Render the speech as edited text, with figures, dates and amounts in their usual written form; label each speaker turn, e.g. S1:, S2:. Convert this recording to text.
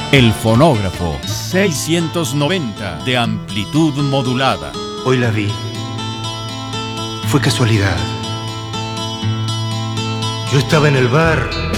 S1: El fonógrafo 690 de amplitud modulada.
S2: Hoy la vi. Fue casualidad. Yo estaba en el bar